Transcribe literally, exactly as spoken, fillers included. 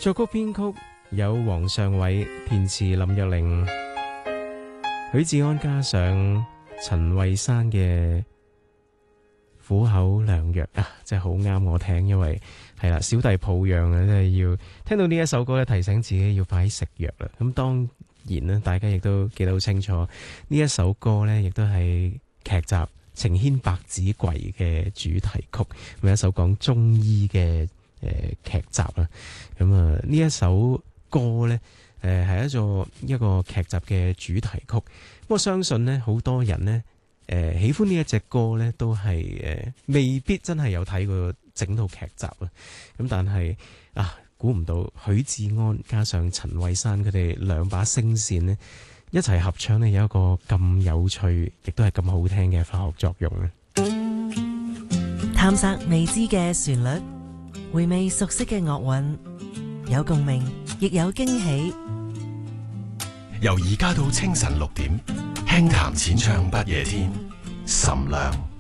作曲編曲有黃尚偉，填詞林若寧、許志安，加上陳慧珊嘅苦口良藥啊，真係好啱我聽，因為係啦，小弟抱恙啊，真係要聽到呢一首歌咧，提醒自己要快啲食藥啦。咁當然咧，大家亦都記得好清楚，呢一首歌咧，亦都係劇集《情牽百子櫃》嘅主題曲，咁一首講中醫嘅誒劇集啦。咁啊，呢一首歌咧，誒係一座一個劇集嘅主題曲。咁我相信咧，好多人咧，誒喜歡呢一隻歌咧，都係誒未必真係有睇過整套劇集啊。咁但係啊，估唔到許志安加上陳慧珊佢哋兩把聲線咧，一齊合唱咧，有一個咁有趣，亦都係咁好聽嘅化學作用啊！ 探索未知嘅旋律，回味熟悉嘅樂韻，有共鳴，亦有驚喜。 由而家到清晨六點，輕談淺唱不夜天，岑亮。